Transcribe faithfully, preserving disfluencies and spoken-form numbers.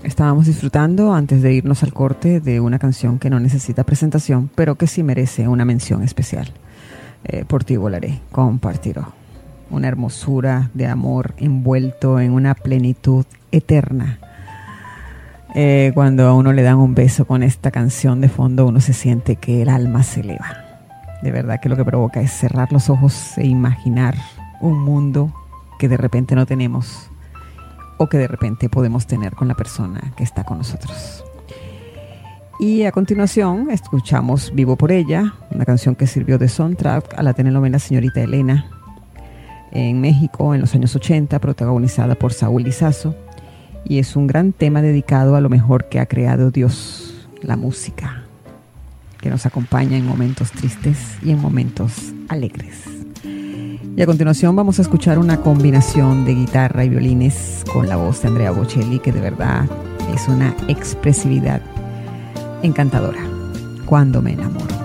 Estábamos disfrutando antes de irnos al corte de una canción que no necesita presentación, pero que sí merece una mención especial. Eh, por ti volaré, compartiré. Una hermosura de amor envuelto en una plenitud eterna. Eh, cuando a uno le dan un beso con esta canción de fondo, uno se siente que el alma se eleva. De verdad que lo que provoca es cerrar los ojos e imaginar un mundo que de repente no tenemos o que de repente podemos tener con la persona que está con nosotros. Y a continuación escuchamos Vivo por ella, una canción que sirvió de soundtrack a la telenovela Señorita Elena en México en los años ochenta, protagonizada por Saúl Lizazo, y es un gran tema dedicado a lo mejor que ha creado Dios, la música, que nos acompaña en momentos tristes y en momentos alegres. Y a continuación vamos a escuchar una combinación de guitarra y violines con la voz de Andrea Bocelli, que de verdad es una expresividad encantadora. Cuando me enamoro.